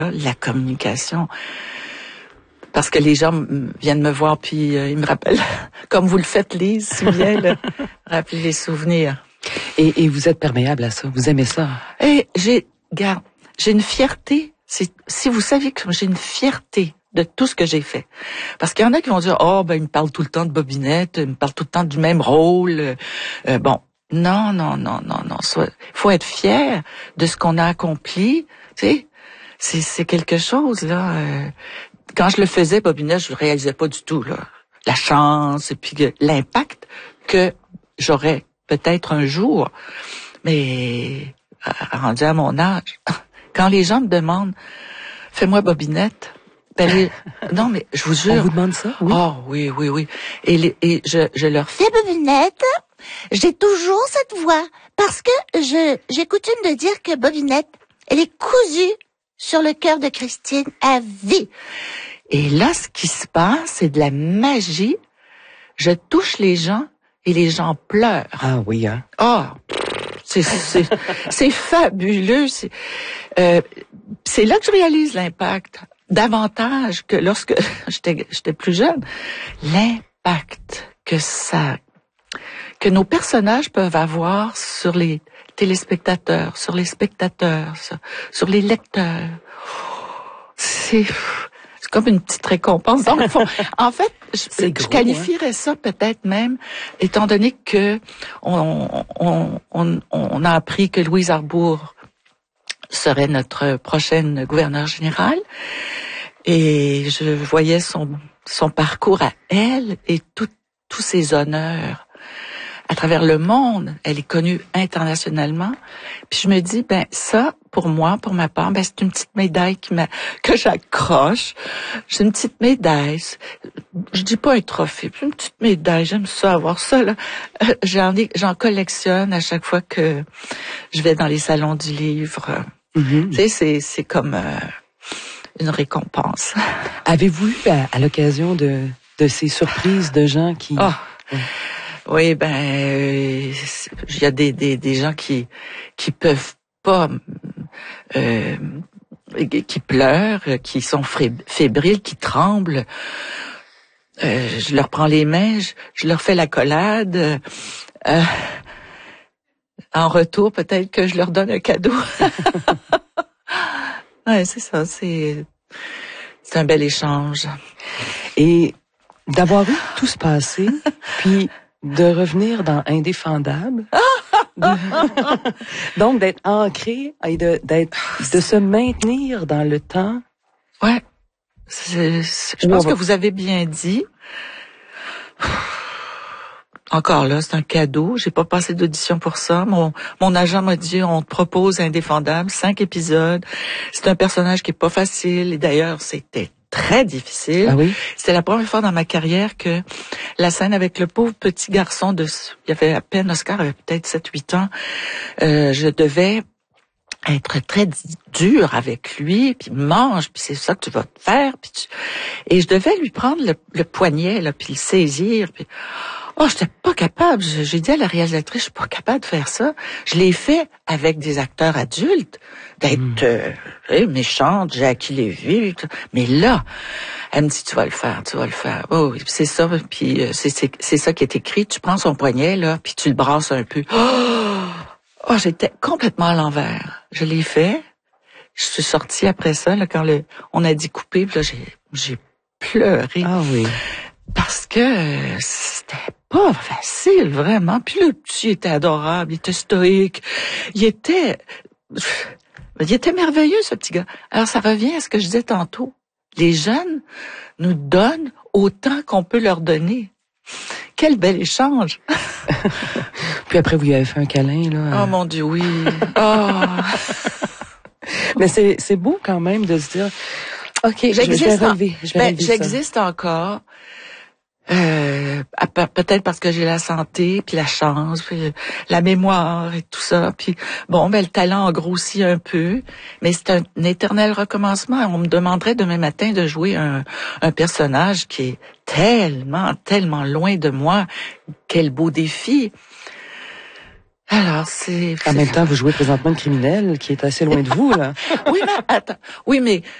la communication. Parce que les gens viennent me voir puis ils me rappellent, comme vous le faites, Lise, si bien, là, rappeler les souvenirs. Et vous êtes perméable à ça, vous aimez ça? Et j'ai une fierté. Si vous saviez que j'ai une fierté de tout ce que j'ai fait. Parce qu'il y en a qui vont dire, il me parle tout le temps de Bobinette, il me parle tout le temps du même rôle. Bon, non. Faut être fier de ce qu'on a accompli. Tu sais, c'est quelque chose, là. Quand je le faisais, Bobinette, je ne réalisais pas du tout, là, la chance et puis l'impact que j'aurais peut-être un jour. Mais, rendu à mon âge, quand les gens me demandent, fais-moi Bobinette, non, mais je vous jure. On vous demande ça? Oui. Oh, oui. Et je leur fais Bobinette, j'ai toujours cette voix parce que j'ai coutume de dire que Bobinette, elle est cousue sur le cœur de Christine à vie. Et là, ce qui se passe, c'est de la magie. Je touche les gens et les gens pleurent. Ah oui, hein? C'est fabuleux. C'est là que je réalise l'impact. Davantage que lorsque j'étais plus jeune. L'impact que nos personnages peuvent avoir sur les téléspectateurs, sur les spectateurs, sur les lecteurs. C'est comme une petite récompense. Donc, en fait, je qualifierais ça peut-être même, étant donné que on a appris que Louise Arbour serait notre prochaine gouverneure générale, et je voyais son parcours à elle et tous ses honneurs à travers le monde. Elle est connue internationalement. Puis je me dis, ça, pour moi, pour ma part, c'est une petite médaille que j'accroche. C'est une petite médaille. Je dis pas un trophée, puis une petite médaille. J'aime ça, avoir ça, là. J'en collectionne à chaque fois que je vais dans les salons du livre. Mm-hmm. Tu sais, c'est comme une récompense. Avez-vous eu à l'occasion de ces surprises de gens qui... Oui, il y a des gens qui peuvent pas, qui pleurent, qui sont fébriles, qui tremblent. Je leur prends les mains, je leur fais l'accolade. En retour, peut-être que je leur donne un cadeau. Ouais, c'est ça, c'est un bel échange. Et d'avoir vu tout se passer, puis de revenir dans Indéfendable, donc d'être ancré et de se maintenir dans le temps. Ouais, je pense que vous avez bien dit. Encore là, c'est un cadeau. J'ai pas passé d'audition pour ça. Mon agent m'a dit, on te propose Indéfendable, 5 épisodes. C'est un personnage qui est pas facile. Et d'ailleurs, c'était très difficile. Ah oui? C'était la première fois dans ma carrière que la scène avec le pauvre petit garçon il avait à peine, Oscar avait peut-être 7-8 ans. Je devais être très dur avec lui, puis mange, puis c'est ça que tu vas te faire. Et je devais lui prendre le poignet, là, puis le saisir, puis... j'étais pas capable. J'ai dit à la réalisatrice, je suis pas capable de faire ça. Je l'ai fait avec des acteurs adultes, d'être méchante, Jackie Lévy. Mais là, elle me dit, tu vas le faire. Oh, oui, c'est ça. Puis c'est ça qui est écrit. Tu prends son poignet là, puis tu le brasses un peu. J'étais complètement à l'envers. Je l'ai fait. Je suis sortie après ça là, quand on a dit couper. Puis là, j'ai pleuré. Ah oui. Parce que c'était pas facile, vraiment. Puis le petit était adorable, il était stoïque, il était merveilleux, ce petit gars. Alors, ça revient à ce que je disais tantôt. Les jeunes nous donnent autant qu'on peut leur donner. Quel bel échange! Puis après, vous lui avez fait un câlin, là. Oh mon Dieu, oui. Mais c'est beau quand même de se dire, OK, je vais relever. J'existe encore. Peut-être parce que j'ai la santé, puis la chance, puis la mémoire et tout ça. Puis le talent a grossi un peu, mais c'est un éternel recommencement. On me demanderait demain matin de jouer un personnage qui est tellement, tellement loin de moi. Quel beau défi. Alors, c'est... En même temps, vous jouez présentement une criminelle qui est assez loin de vous, là. Oui, mais attends. Oui, mais